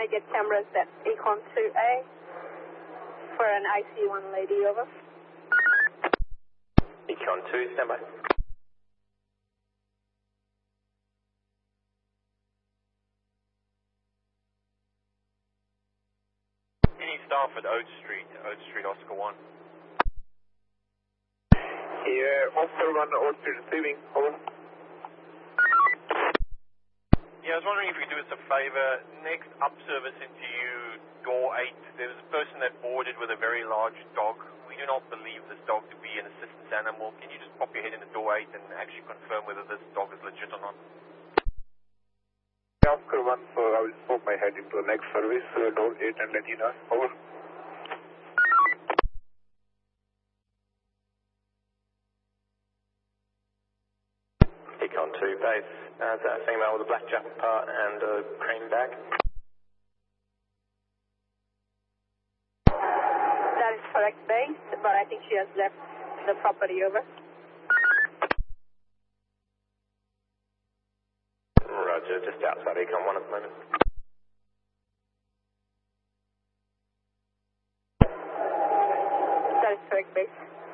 I get cameras at Econ 2A for an IC1 lady, over. Econ 2, standby. Any staff at Oat Street, Oscar 1. Yeah, Oscar 1, Oat Street receiving, over. Yeah, I was wondering if you could do us a favour. Next up service into you, door 8. There was a person that boarded with a very large dog. We do not believe this dog to be an assistance animal. Can you just pop your head into door 8 and actually confirm whether this dog is legit or not? Oscar 1, so I will pop my head into the next service, door 8, and let you know, over. Econ 2 base. That's a female with a black jacket part and a cream bag. That is correct base, but I think she has left the property, over. Roger, just outside Econ 1 at the moment. That is correct base.